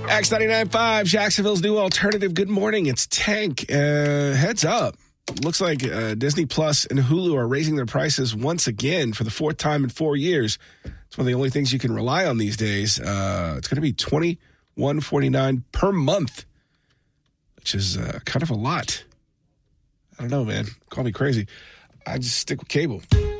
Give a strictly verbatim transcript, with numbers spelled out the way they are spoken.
X ninety-nine point five, Jacksonville's new alternative. Good morning. It's Tank. Uh, heads up. Looks like uh, Disney Plus and Hulu are raising their prices once again for the fourth time in four years. It's one of the only things you can rely on these days. Uh, it's going to be twenty-one forty-nine per month, which is uh, kind of a lot. I don't know, man. Call me crazy. I just stick with cable.